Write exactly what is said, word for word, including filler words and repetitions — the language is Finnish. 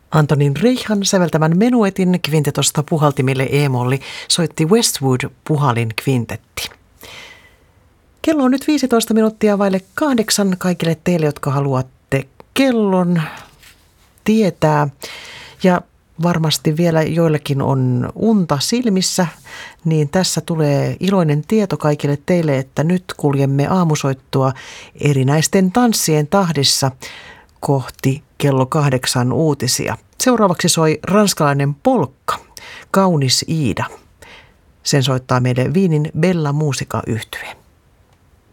Antonin Reihan säveltämän Menuetin kvintetosta puhaltimille e-molli soitti Westwood puhalin kvintetti. Kello on nyt viisitoista minuuttia vaille kahdeksan kaikille teille, jotka haluatte kellon tietää. Ja varmasti vielä joillekin on unta silmissä, niin tässä tulee iloinen tieto kaikille teille, että nyt kuljemme aamusoittoa erinäisten tanssien tahdissa kohti kello kahdeksan uutisia. Seuraavaksi soi ranskalainen polkka, Kaunis Iida. Sen soittaa meille Wienin Bella Musica -yhtye.